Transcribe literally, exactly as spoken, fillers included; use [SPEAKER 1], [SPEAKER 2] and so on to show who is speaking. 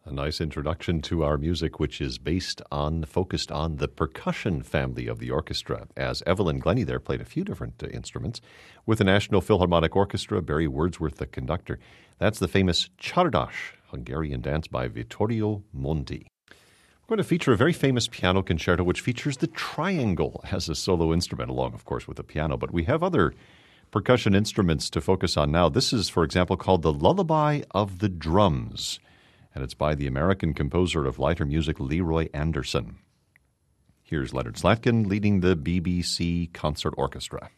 [SPEAKER 1] A nice introduction to our music, which is based on, focused on the percussion family of the orchestra, as Evelyn Glennie there played a few different uh, instruments with the National Philharmonic Orchestra, Barry Wordsworth the conductor. That's the famous Csardas, Hungarian dance by Vittorio Monti. We're going to feature a very famous piano concerto, which features the triangle as a solo instrument, along, of course, with the piano. But we have other percussion instruments to focus on now. This is, for example, called the Lullaby of the Drums, and it's by the American composer of lighter music, Leroy Anderson. Here's Leonard Slatkin leading the B B C Concert Orchestra.